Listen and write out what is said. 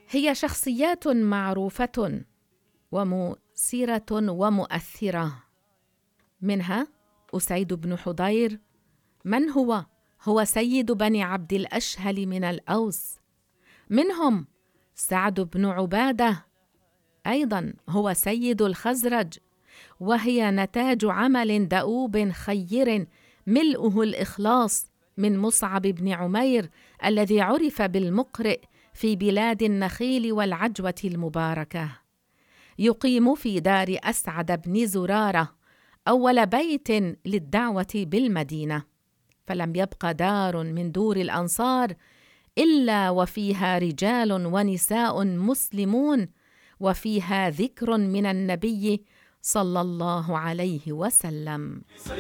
هي شخصيات معروفة ومثيرة ومؤثرة، منها أسيد بن حضير. من هو؟ هو سيد بني عبد الأشهل من الأوس. منهم سعد بن عبادة، أيضا هو سيد الخزرج، وهي نتاج عمل دؤوب خير ملؤه الإخلاص من مصعب بن عمير الذي عرف بالمقرئ في بلاد النخيل والعجوة المباركة. يقيم في دار أسعد بن زرارة، أول بيت للدعوة بالمدينة، فلم يبق دار من دور الأنصار إلا وفيها رجال ونساء مسلمون، وفيها ذكر من النبي صلى الله عليه وسلم.